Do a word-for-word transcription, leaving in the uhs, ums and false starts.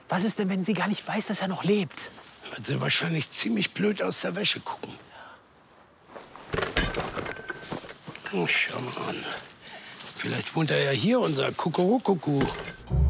Was ist denn, wenn sie gar nicht weiß, dass er noch lebt? Wird sie wahrscheinlich ziemlich blöd aus der Wäsche gucken. Oh, schau mal an. Vielleicht wohnt er ja hier, unser Kuckurukucku.